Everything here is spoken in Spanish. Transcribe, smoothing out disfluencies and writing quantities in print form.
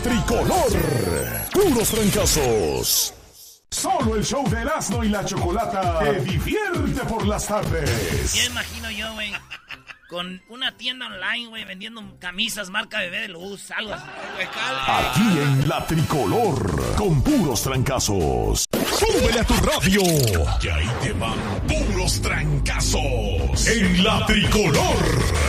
Tricolor. Puros trancazos. Solo el show de Erasmo y la Chocolata te divierte por las tardes. Ya imagino yo, güey, con una tienda online, güey, vendiendo camisas marca Bebé de Luz, algo así. Aquí en la Tricolor, con puros trancazos. ¡Súbele a tu radio! Y ahí te van puros trancazos. En la Tricolor.